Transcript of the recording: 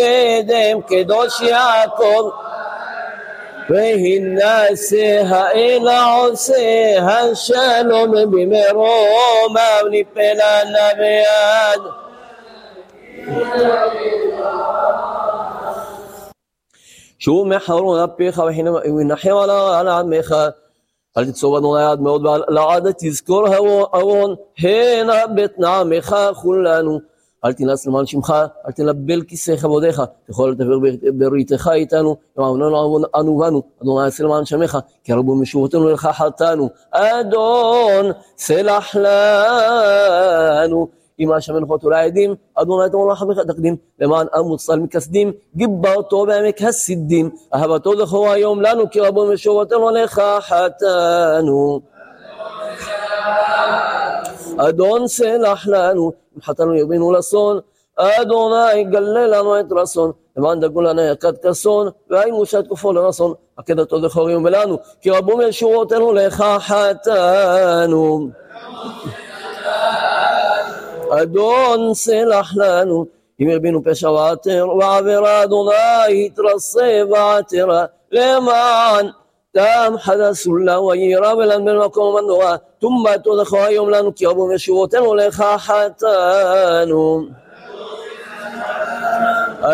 קדם קדוש יעקב והנשא האלה עושה השלום במרום ונפלנה ביד שהוא מחרון אפיך ונחם על עמך אל תצור אדוני עד מאוד ולעד תזכור אהרון הן בית נעמך כולנו אל תנס למען שמך, אל תנבל כיסא כבודיך, תוכל לדבר בריתך איתנו, אנו בנו, אדוני עשה למען שמך, כי רבו משובותינו לך חטאנו, אדון סלח לנו, אם השמן חוטו לעדים, אדוני תמור לחמך תקדים, למען המוצל מכסדים, גיברתו בעמק הסידים, אהבתו זכור היום לנו, כי רבו משובותינו לך חטאנו. אדון סלח לנו, אם חטאנו ירבינו לסון, אדוני גלה לנו את רסון, למען דגו לנו יקד כסון, והיינו שהתקופו לרסון, עקדתו זכור יום ולנו, כי רבו משובותינו לך חטאנו. אדון סלח לנו, אם ירבינו פשע ועבירה, אדוני התרסה ועתירה, למען תם חדסו לה וירא ולן בין מקום ומנורה, תומתו זכור היום לנו, כי רבו משובותינו לך חטאנו.